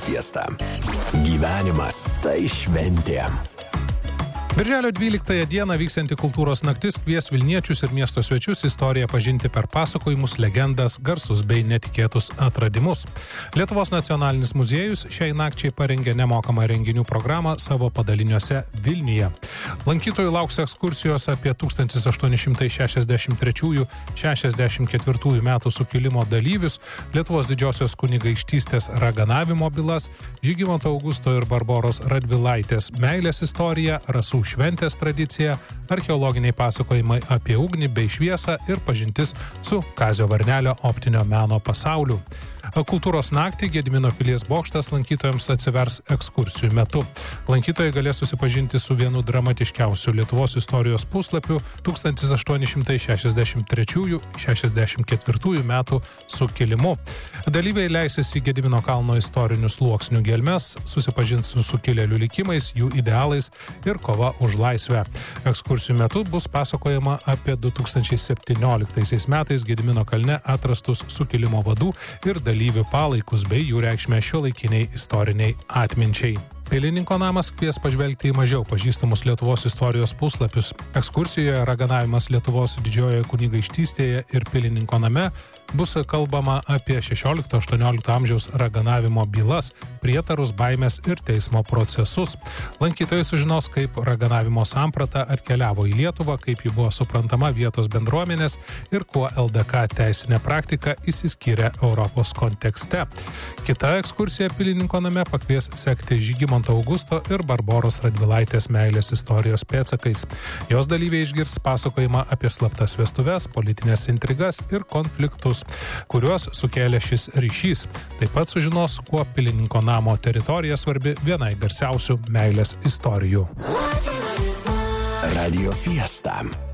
Fiesta. Gyvenimas tai šventė. Birželio 12 dieną vyksianti kultūros naktis kvies Vilniečius ir miesto svečius istoriją pažinti per pasakojimus, legendas, garsus bei netikėtus atradimus. Lietuvos nacionalinis muziejus šiai nakčiai parengė nemokamą renginių programą savo padaliniuose Vilniuje. Lankytojų lauks ekskursijos apie 1863-64 metų sukilimo dalyvius, Lietuvos didžiosios kunigaikštystės raganavimo bylas, Žygimanto Augusto ir Barboros Radvilaitės meilės istoriją, rasų šventės tradicija, archeologiniai pasakojimai apie ugnį bei šviesą ir pažintis su Kazio Varnelio optinio meno pasauliu. Kultūros naktį Gedimino pilies bokštas lankytojams atsivers ekskursijų metu. Lankytojai galės susipažinti su vienu dramatiškiausių Lietuvos istorijos puslapių 1863-64 metų sukilimu. Dalyviai leisis į Gedimino kalno istorinių sluoksnių gelmes, susipažins su sukilėlių likimais, jų idealais ir kova už laisvę. Ekskursijų metu bus pasakojama apie 2017 metais Gedimino kalne atrastus sukilimo vadų ir dalyvių palaikus bei jų reikšmę šiuolaikiniai istoriniai atminčiai. Pilininko namas kvies pažvelgti į mažiau pažįstamus Lietuvos istorijos puslapius. Ekskursijoje Raganavimas Lietuvos didžiojoje kunigaikštystėje ir Pilininko name bus kalbama apie 16-18 amžiaus raganavimo bylas, prietarus, baimės ir teismo procesus. Lankytojai sužinos, kaip raganavimo samprata atkeliavo į Lietuvą, kaip ji buvo suprantama vietos bendruomenės ir kuo LDK teisinė praktika išsiskyrė Europos kontekste. Kita ekskursija Pilininko name pakvies sekti Žygimanto Augusto ir Barboros Radvilaitės meilės istorijos pėdsakais. Jos dalyviai išgirs pasakojimą apie slaptas vestuves, politinės intrigas ir konfliktus, kuriuos sukėlė šis ryšys. Taip pat sužinos, kuo Pilininko namo teritorija svarbi vienai garsiausių meilės istorijų. Radio Fiesta.